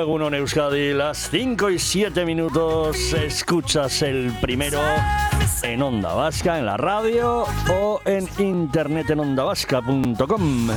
Egunon Euskadi, las 5 y 7 minutos. Escuchas El Primero en Onda Vasca, en la radio o en internet en ondavasca.com.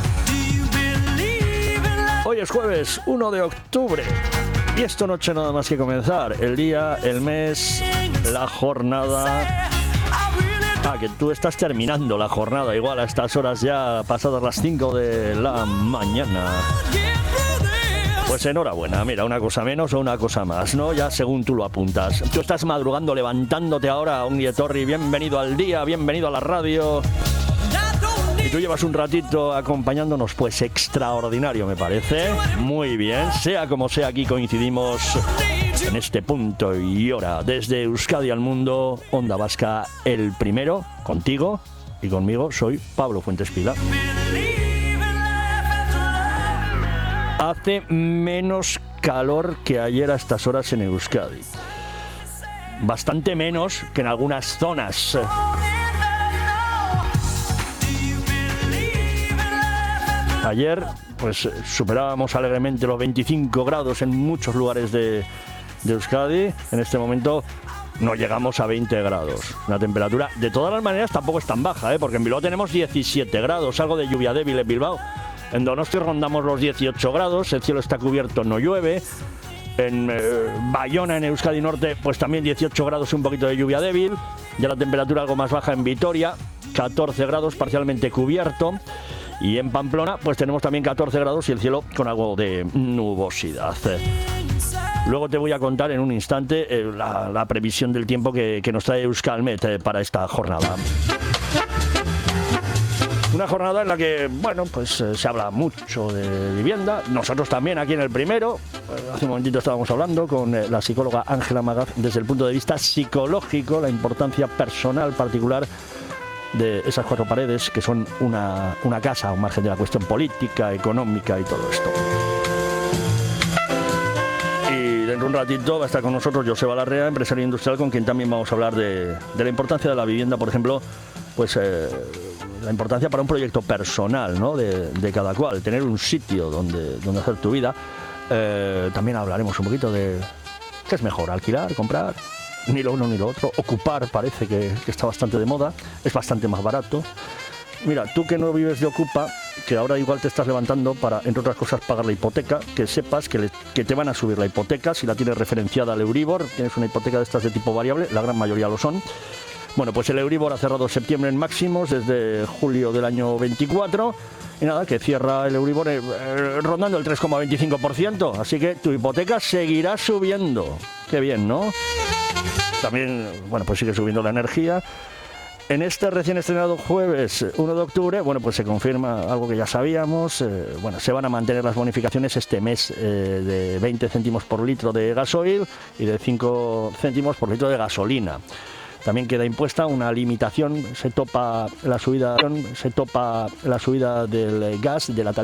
Hoy es jueves 1 de octubre y esto no echa nada más que comenzar. El día, el mes, la jornada. Que tú estás terminando la jornada igual a estas horas ya pasadas las 5 de la mañana. Pues enhorabuena, mira, una cosa menos o una cosa más, ¿no? Ya según tú lo apuntas. Tú estás madrugando, levantándote ahora, un Dietorri, bienvenido al día, bienvenido a la radio. Y tú llevas un ratito acompañándonos, pues extraordinario me parece. Muy bien, sea como sea, aquí coincidimos en este punto y hora. Desde Euskadi al mundo, Onda Vasca, El Primero, contigo y conmigo, soy Pablo Fuentes Pila. Hace menos calor que ayer a estas horas en Euskadi. Bastante menos que en algunas zonas. Ayer, pues superábamos alegremente los 25 grados en muchos lugares de Euskadi. En este momento no llegamos a 20 grados. Una temperatura, de todas las maneras, tampoco es tan baja, porque en Bilbao tenemos 17 grados, algo de lluvia débil en Bilbao. En Donosti rondamos los 18 grados, el cielo está cubierto, no llueve. En Bayona, en Euskadi Norte, pues también 18 grados y un poquito de lluvia débil. Ya la temperatura algo más baja en Vitoria, 14 grados, parcialmente cubierto. Y en Pamplona, pues tenemos también 14 grados y el cielo con algo de nubosidad. Luego te voy a contar en un instante la previsión del tiempo que nos trae Euskalmet para esta jornada. Una jornada en la que, bueno, pues se habla mucho de vivienda. Nosotros también aquí en El Primero. Hace un momentito estábamos hablando con la psicóloga Ángela Magaz desde el punto de vista psicológico, la importancia personal particular de esas cuatro paredes que son una casa, a un margen de la cuestión política, económica y todo esto. Y dentro de un ratito va a estar con nosotros Joseba Larrea, empresario industrial, con quien también vamos a hablar de la importancia de la vivienda, por ejemplo, pues la importancia para un proyecto personal, ¿no? de cada cual, tener un sitio donde hacer tu vida. También hablaremos un poquito de qué es mejor, alquilar, comprar. Ni lo uno ni lo otro. Ocupar parece que está bastante de moda, es bastante más barato. Mira, tú que no vives de Ocupa, que ahora igual te estás levantando para, entre otras cosas, pagar la hipoteca, que sepas que te van a subir la hipoteca si la tienes referenciada al Euribor. Tienes una hipoteca de estas de tipo variable, la gran mayoría lo son. Bueno, pues el Euribor ha cerrado septiembre en máximos desde julio del año 24 y nada, que cierra el Euribor rondando el 3,25%, así que tu hipoteca seguirá subiendo. Qué bien, ¿no? También, bueno, pues sigue subiendo la energía. En este recién estrenado jueves 1 de octubre, bueno, pues se confirma algo que ya sabíamos. Bueno, se van a mantener las bonificaciones este mes de 20 céntimos por litro de gasoil y de 5 céntimos por litro de gasolina. También queda impuesta una limitación, se topa la subida del gas, de la tarifa